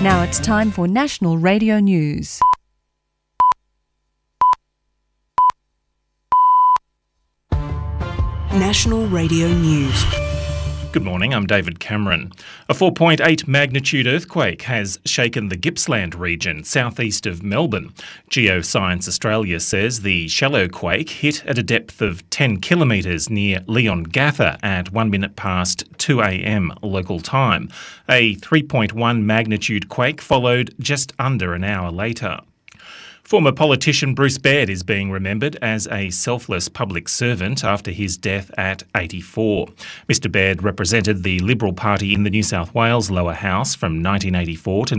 Now it's time for National Radio News. National Radio News. Good morning, I'm David Cameron. A 4.8 magnitude earthquake has shaken the Gippsland region southeast of Melbourne. Geoscience Australia says the shallow quake hit at a depth of 10 kilometres near Leongatha at 1 minute past 2 a.m. local time. A 3.1 magnitude quake followed just under an hour later. Former politician Bruce Baird is being remembered as a selfless public servant after his death at 84. Mr Baird represented the Liberal Party in the New South Wales lower house from 1984 to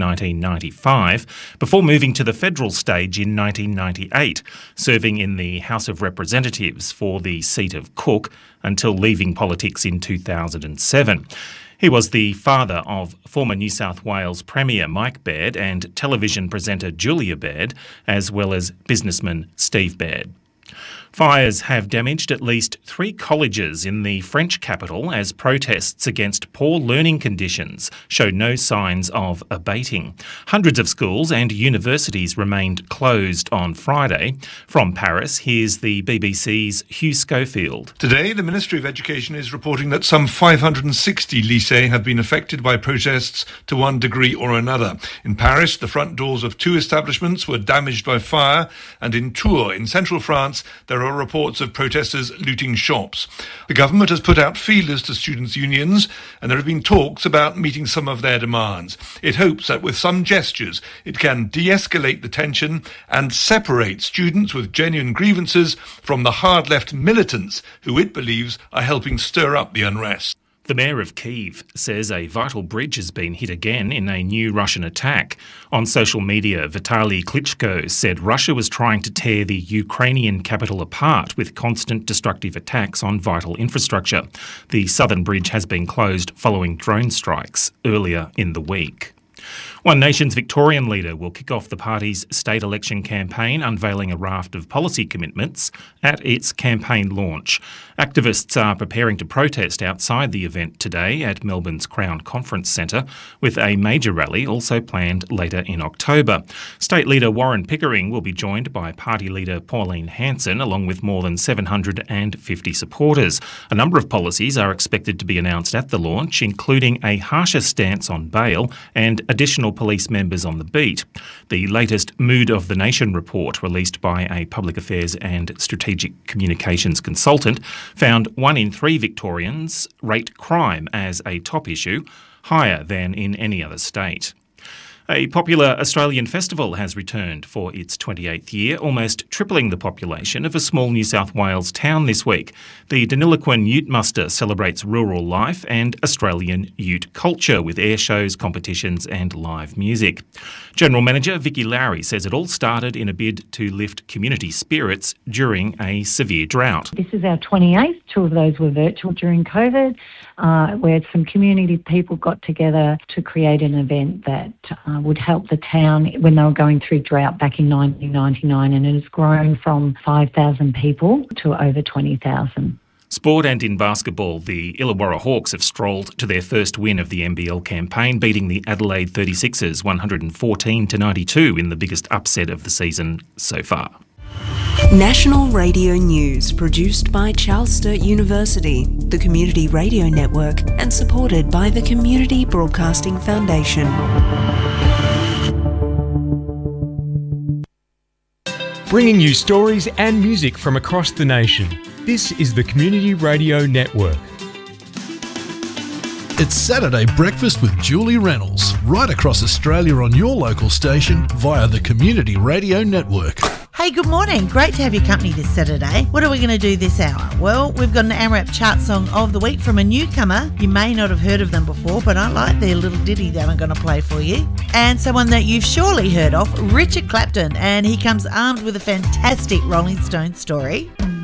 1995, before moving to the federal stage in 1998, serving in the House of Representatives for the seat of Cook until leaving politics in 2007. He was the father of former New South Wales Premier Mike Baird and television presenter Julia Baird, as well as businessman Steve Baird. Fires have damaged at least 3 colleges in the French capital as protests against poor learning conditions show no signs of abating. Hundreds of schools and universities remained closed on Friday. From Paris, here's the BBC's Hugh Schofield. Today, the Ministry of Education is reporting that some 560 lycées have been affected by protests to one degree or another. In Paris, the front doors of 2 establishments were damaged by fire, and in Tours, in central France, there are reports of protesters looting shops. The government has put out feelers to students' unions, and there have been talks about meeting some of their demands. It hopes that with some gestures, it can de-escalate the tension and separate students with genuine grievances from the hard-left militants who it believes are helping stir up the unrest. The mayor of Kyiv says a vital bridge has been hit again in a new Russian attack. On social media, Vitaly Klitschko said Russia was trying to tear the Ukrainian capital apart with constant destructive attacks on vital infrastructure. The southern bridge has been closed following drone strikes earlier in the week. One Nation's Victorian leader will kick off the party's state election campaign, unveiling a raft of policy commitments at its campaign launch. Activists are preparing to protest outside the event today at Melbourne's Crown Conference Centre, with a major rally also planned later in October. State leader Warren Pickering will be joined by party leader Pauline Hanson, along with more than 750 supporters. A number of policies are expected to be announced at the launch, including a harsher stance on bail and additional police members on the beat. The latest Mood of the Nation report, released by a public affairs and strategic communications consultant, found 1 in 3 Victorians rate crime as a top issue, higher than in any other state. A popular Australian festival has returned for its 28th year, almost tripling the population of a small New South Wales town this week. The Deniliquin Ute Muster celebrates rural life and Australian ute culture with air shows, competitions and live music. General Manager Vicky Lowry says it all started in a bid to lift community spirits during a severe drought. This is our 28th. 2 of those were virtual during COVID, where some community people got together to create an event that would help the town when they were going through drought back in 1999, and it has grown from 5,000 people to over 20,000. Sport and in basketball, the Illawarra Hawks have strolled to their first win of the NBL campaign, beating the Adelaide 36ers 114-92 in the biggest upset of the season so far. National Radio News, produced by Charles Sturt University, the Community Radio Network, and supported by the Community Broadcasting Foundation. Bringing you stories and music from across the nation. This is the Community Radio Network. It's Saturday Breakfast with Julie Reynolds, right across Australia on your local station via the Community Radio Network. Hey, good morning. Great to have your company this Saturday. What are we going to do this hour? Well, we've got an AMRAP chart song of the week from a newcomer. You may not have heard of them before, but I like their little ditty that I'm going to play for you. And someone that you've surely heard of, Richard Clapton, and he comes armed with a fantastic Rolling Stones story.